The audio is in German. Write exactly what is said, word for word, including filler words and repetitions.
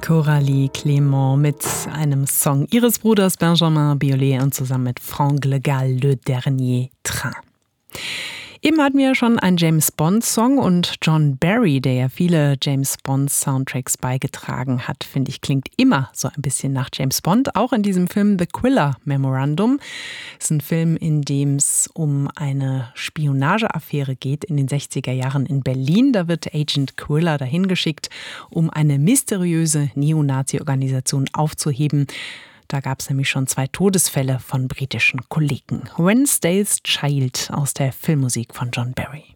Coralie Clément mit einem Song ihres Bruders Benjamin Biolay und zusammen mit Franck Le Gall, Le Dernier Train. Eben hatten wir ja schon einen James-Bond-Song und John Barry, der ja viele James-Bond-Soundtracks beigetragen hat, finde ich, klingt immer so ein bisschen nach James Bond. Auch in diesem Film The Quiller Memorandum. Das ist ein Film, in dem es um eine Spionageaffäre geht in den sechziger Jahren in Berlin. Da wird Agent Quiller dahin geschickt, um eine mysteriöse Neonazi-Organisation aufzuheben. Da gab es nämlich schon zwei Todesfälle von britischen Kollegen. Wednesday's Child aus der Filmmusik von John Barry.